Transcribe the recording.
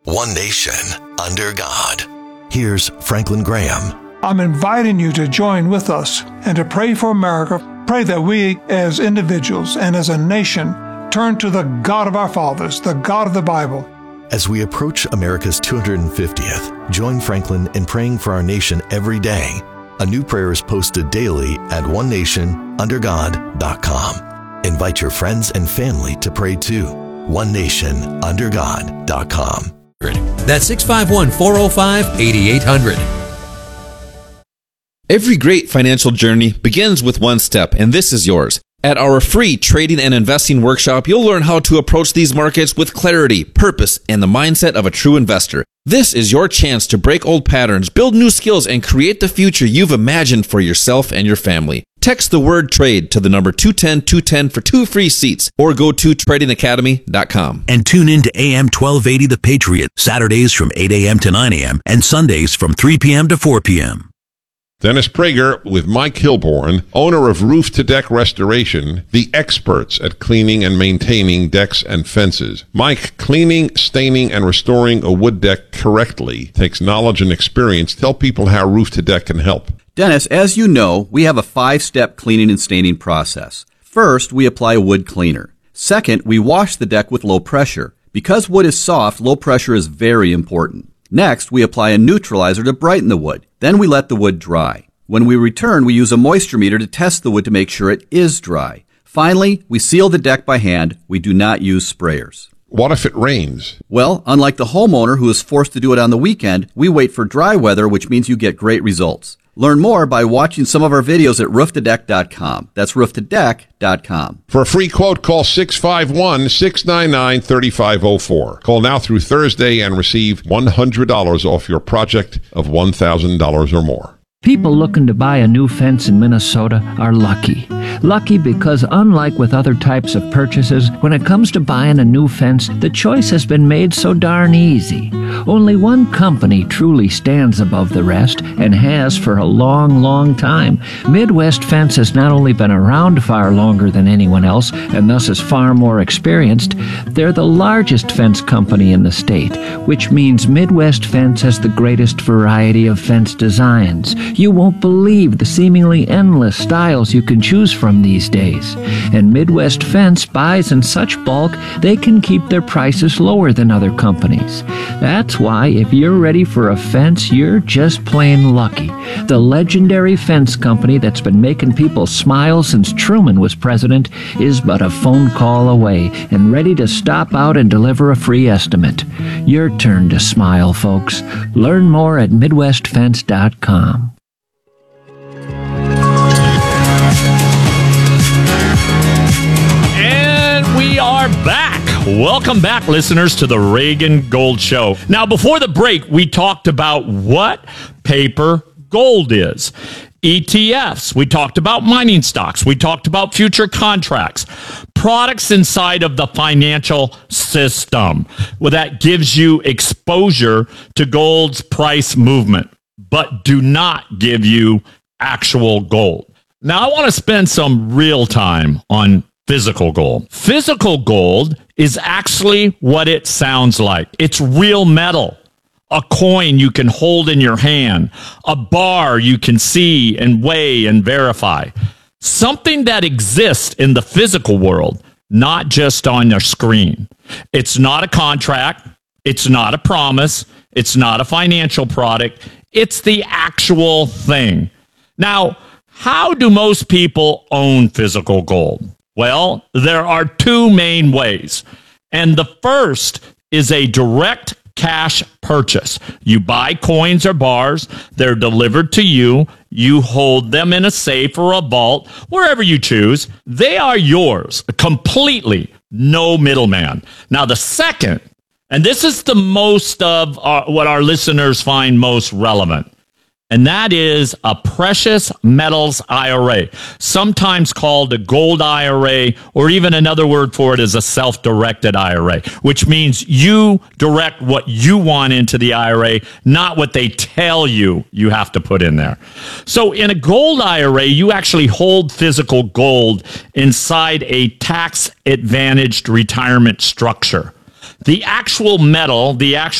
One nation, under God. Here's Franklin Graham. I'm inviting you to join with us and to pray for America. Pray that we, as individuals and as a nation, turn to the God of our fathers, the God of the Bible. As we approach America's 250th, join Franklin in praying for our nation every day. A new prayer is posted daily at onenationundergod.com. Invite your friends and family to pray too. onenationundergod.com. That's 651-405-8800. Every great financial journey begins with one step, and this is yours. At our free trading and investing workshop, you'll learn how to approach these markets with clarity, purpose, and the mindset of a true investor. This is your chance to break old patterns, build new skills, and create the future you've imagined for yourself and your family. Text the word TRADE to the number 210-210 for 2 free seats, or go to tradingacademy.com. And tune in to AM 1280 The Patriot, Saturdays from 8 a.m. to 9 a.m. and Sundays from 3 p.m. to 4 p.m. Dennis Prager with Mike Hilborn, owner of Roof to Deck Restoration, the experts at cleaning and maintaining decks and fences. Mike, cleaning, staining, and restoring a wood deck correctly takes knowledge and experience. Tell people how Roof to Deck can help. Dennis, as you know, we have a 5-step cleaning and staining process. First, we apply a wood cleaner. Second, we wash the deck with low pressure. Because wood is soft, low pressure is very important. Next, we apply a neutralizer to brighten the wood. Then we let the wood dry. When we return, we use a moisture meter to test the wood to make sure it is dry. Finally, we seal the deck by hand. We do not use sprayers. What if it rains? Well, unlike the homeowner who is forced to do it on the weekend, we wait for dry weather, which means you get great results. Learn more by watching some of our videos at rooftodeck.com. That's rooftodeck.com. For a free quote, call 651-699-3504. Call now through Thursday and receive $100 off your project of $1,000 or more. People looking to buy a new fence in Minnesota are lucky. Lucky because unlike with other types of purchases, when it comes to buying a new fence, the choice has been made so darn easy. Only one company truly stands above the rest and has for a long, long time. Midwest Fence has not only been around far longer than anyone else and thus is far more experienced, they're the largest fence company in the state, which means Midwest Fence has the greatest variety of fence designs. You won't believe the seemingly endless styles you can choose from these days. And Midwest Fence buys in such bulk, they can keep their prices lower than other companies. That's why if you're ready for a fence, you're just plain lucky. The legendary fence company that's been making people smile since Truman was president is but a phone call away and ready to stop out and deliver a free estimate. Your turn to smile, folks. Learn more at MidwestFence.com. We are back. Welcome back, listeners, to the Reagan Gold Show. Now, before the break, we talked about what paper gold is. ETFs. We talked about mining stocks. We talked about future contracts. Products inside of the financial system. Well, that gives you exposure to gold's price movement, but do not give you actual gold. Now, I want to spend some real time on physical gold. Physical gold is actually what it sounds like. It's real metal. A coin you can hold in your hand. A bar you can see and weigh and verify. Something that exists in the physical world, not just on your screen. It's not a contract. It's not a promise. It's not a financial product. It's the actual thing. Now, how do most people own physical gold? Well, there are 2 main ways. And the first is a direct cash purchase. You buy coins or bars, they're delivered to you, you hold them in a safe or a vault, wherever you choose. They are yours, completely, no middleman. Now, the second, and this is the most of what our listeners find most relevant, and that is a precious metals IRA, sometimes called a gold IRA, or even another word for it is a self-directed IRA, which means you direct what you want into the IRA, not what they tell you you have to put in there. So in a gold IRA, you actually hold physical gold inside a tax-advantaged retirement structure. The actual metal, the actual